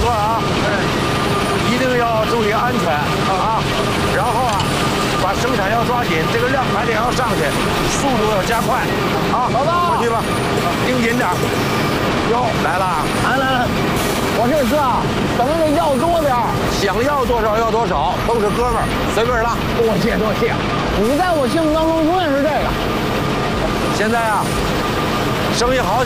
车啊，一定要注意安全啊。然后啊，把生产要抓紧，这个量还得要上去，速度要加快啊。 老大， 过去吧，盯紧点。哟，来了， 来，我这次啊，咱们得要多点儿， 想要多少要多少，都是哥们儿，随便拉。 多谢，你在我心目当中永远是这个。 现在啊，生意好起来。